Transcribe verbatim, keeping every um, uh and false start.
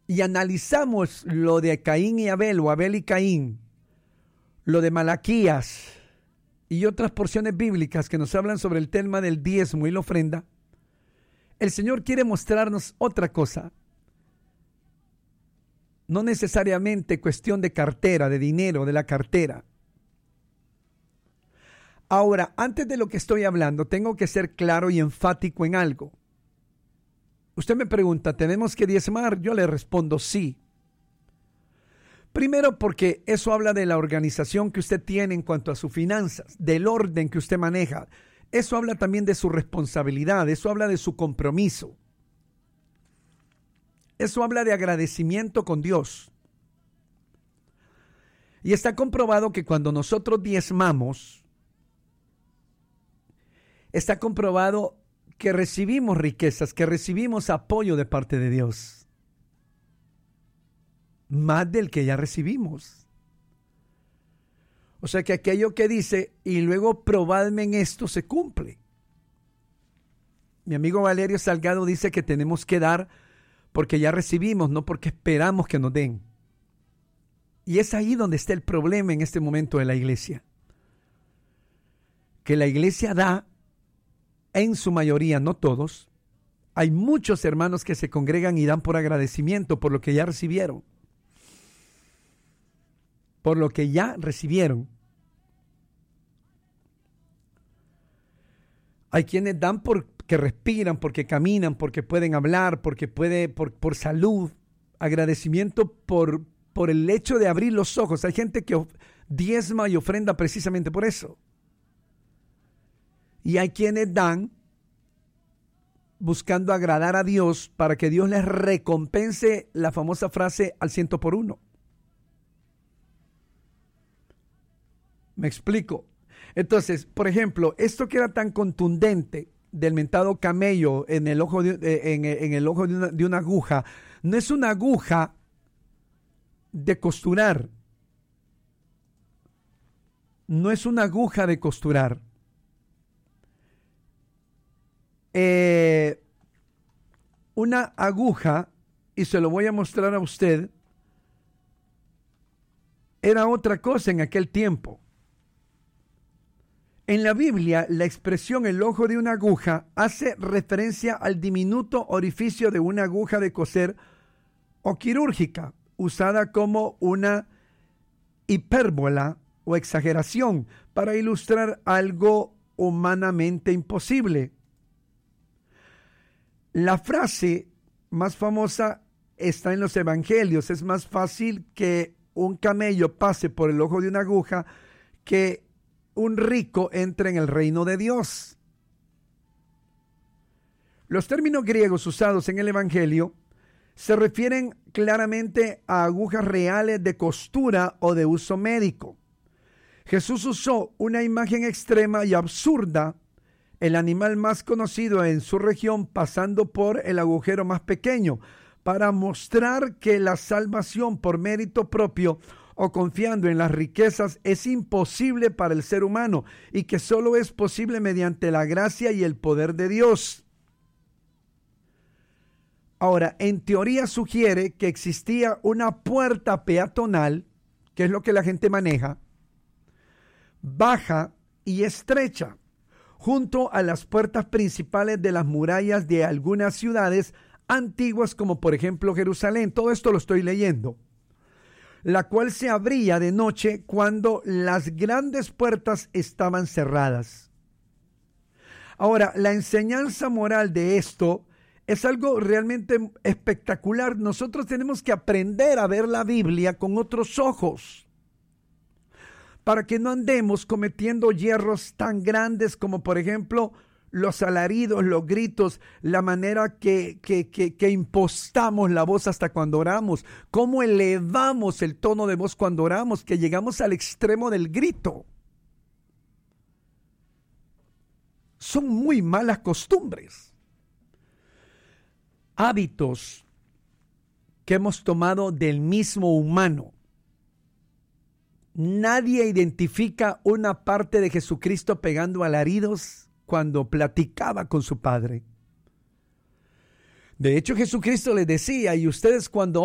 y analizamos lo de Caín y Abel, o Abel y Caín, lo de Malaquías y otras porciones bíblicas que nos hablan sobre el tema del diezmo y la ofrenda, el Señor quiere mostrarnos otra cosa. No necesariamente cuestión de cartera, de dinero, de la cartera. Ahora, antes de lo que estoy hablando, tengo que ser claro y enfático en algo. Usted me pregunta, ¿tenemos que diezmar? Yo le respondo sí. Primero, porque eso habla de la organización que usted tiene en cuanto a sus finanzas, del orden que usted maneja. Eso habla también de su responsabilidad, eso habla de su compromiso. Eso habla de agradecimiento con Dios. Y está comprobado que cuando nosotros diezmamos, está comprobado que recibimos riquezas, que recibimos apoyo de parte de Dios. Más del que ya recibimos. O sea que aquello que dice, y luego probadme en esto, se cumple. Mi amigo Valerio Salgado dice que tenemos que dar porque ya recibimos, no porque esperamos que nos den. Y es ahí donde está el problema en este momento de la iglesia. Que la iglesia da, en su mayoría, no todos. Hay muchos hermanos que se congregan y dan por agradecimiento por lo que ya recibieron. Por lo que ya recibieron. Hay quienes dan porque respiran, porque caminan, porque pueden hablar, porque puede, por, por salud. Agradecimiento por, por el hecho de abrir los ojos. Hay gente que diezma y ofrenda precisamente por eso. Y hay quienes dan buscando agradar a Dios para que Dios les recompense, la famosa frase al ciento por uno. Me explico. Entonces, por ejemplo, esto que era tan contundente del mentado camello en el ojo de, en, en el ojo de una, de una aguja, no es una aguja de costurar. No es una aguja de costurar. Eh, una aguja, y se lo voy a mostrar a usted, era otra cosa en aquel tiempo. En la Biblia, la expresión el ojo de una aguja hace referencia al diminuto orificio de una aguja de coser o quirúrgica, usada como una hipérbola o exageración para ilustrar algo humanamente imposible. La frase más famosa está en los evangelios. Es más fácil que un camello pase por el ojo de una aguja que un rico entre en el reino de Dios. Los términos griegos usados en el evangelio se refieren claramente a agujas reales de costura o de uso médico. Jesús usó una imagen extrema y absurda, el animal más conocido en su región pasando por el agujero más pequeño, para mostrar que la salvación por mérito propio o confiando en las riquezas es imposible para el ser humano y que solo es posible mediante la gracia y el poder de Dios. Ahora, en teoría sugiere que existía una puerta peatonal, que es lo que la gente maneja, baja y estrecha, junto a las puertas principales de las murallas de algunas ciudades antiguas, como por ejemplo Jerusalén. Todo esto lo estoy leyendo. La cual se abría de noche cuando las grandes puertas estaban cerradas. Ahora, la enseñanza moral de esto es algo realmente espectacular. Nosotros tenemos que aprender a ver la Biblia con otros ojos, para que no andemos cometiendo yerros tan grandes como, por ejemplo, los alaridos, los gritos, la manera que, que, que, que impostamos la voz hasta cuando oramos, cómo elevamos el tono de voz cuando oramos, que llegamos al extremo del grito. Son muy malas costumbres, hábitos que hemos tomado del mismo humano. Nadie identifica una parte de Jesucristo pegando alaridos cuando platicaba con su Padre. De hecho, Jesucristo les decía, y ustedes cuando